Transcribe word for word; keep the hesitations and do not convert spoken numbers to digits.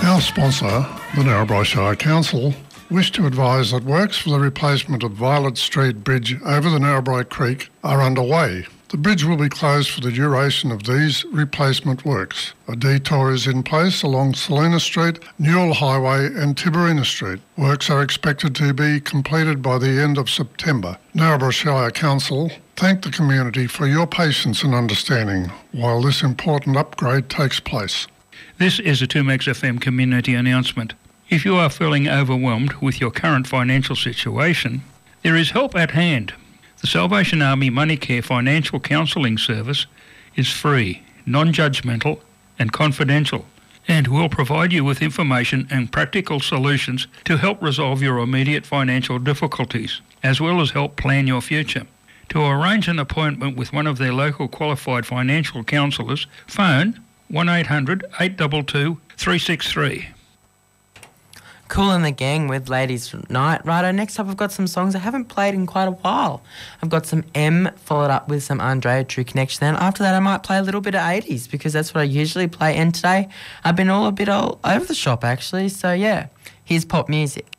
Our sponsor, the Narrabri Shire Council, wish to advise that works for the replacement of Violet Street Bridge over the Narrabri Creek are underway. The bridge will be closed for the duration of these replacement works. A detour is in place along Salina Street, Newell Highway and Tiberina Street. Works are expected to be completed by the end of September. Narrabri Shire Council thank the community for your patience and understanding while this important upgrade takes place. This is a two Max F M community announcement. If you are feeling overwhelmed with your current financial situation, there is help at hand. The Salvation Army MoneyCare Financial Counselling Service is free, non-judgmental and confidential, and will provide you with information and practical solutions to help resolve your immediate financial difficulties, as well as help plan your future. To arrange an appointment with one of their local qualified financial counsellors, phone one eight hundred, eight two two, three six three. Cool and the Gang with Ladies Night. Righto, next up I've got some songs I haven't played in quite a while. I've got some M followed up with some Andrea True Connection. Then after that I might play a little bit of eighties because that's what I usually play. And today I've been all a bit all over the shop actually. So yeah, here's pop music.